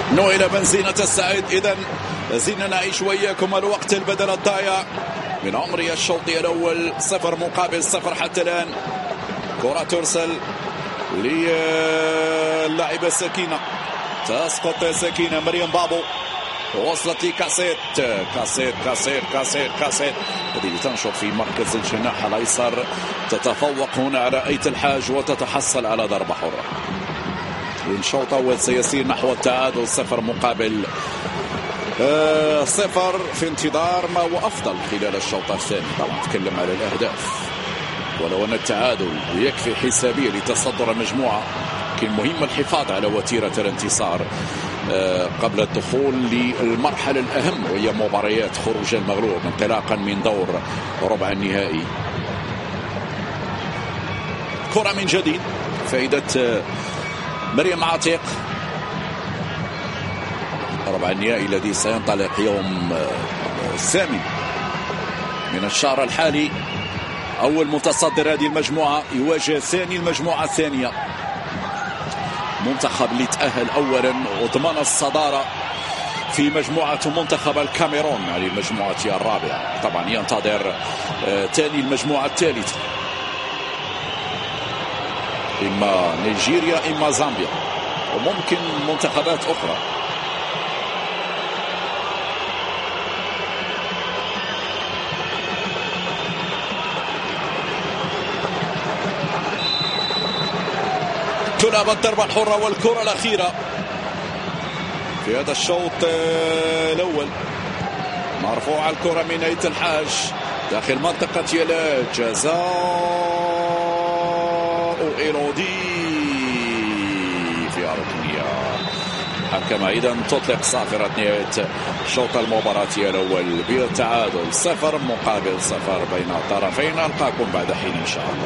نويل بنزينة السعيد. إذن زينا نعيش وياكم الوقت البدل الضايع من عمر الشوط الأول. 0-0 حتى الآن. كرة ترسل للاعبة سكينة، تسقط سكينة. مريم بابو وصلت لكاسيت. كاسيت هذه تنشط في مركز الجناح الايسر، تتفوق هنا على ايت الحاج وتتحصل على ضربة حرة. الشوط الاول سيسير نحو التعادل 0-0 في انتظار ما هو افضل خلال الشوط الثاني. طبعا نتكلم على الاهداف، ولو ان التعادل يكفي حسابيا لتصدر المجموعة، لكن مهم الحفاظ على وتيرة الانتصار قبل الدخول للمرحلة الأهم، وهي مباريات خروج المغلوب انطلاقا من دور ربع النهائي. كرة من جديد، فائدة مريم عاتق. ربع النهائي الذي سينطلق يوم 8 من الشهر الحالي. أول متصدر هذه المجموعة يواجه ثاني المجموعة الثانية، منتخب اللي تأهل أولا وضمن الصدارة في مجموعة منتخب الكاميرون، يعني المجموعة الرابعة. طبعا ينتظر ثاني المجموعة الثالثة، إما نيجيريا إما زامبيا وممكن منتخبات أخرى. تلعب الضربة الحرة والكرة الأخيرة في هذا الشوط الأول. مرفوعة الكرة من ايت الحاج داخل منطقة الجزاء. إيرودي في ركنية حكم أيضا تطلق صافرة نهاية شوط المباراة الأول بالتعادل 0-0 بين الطرفين. ألقاكم بعد حين إن شاء الله.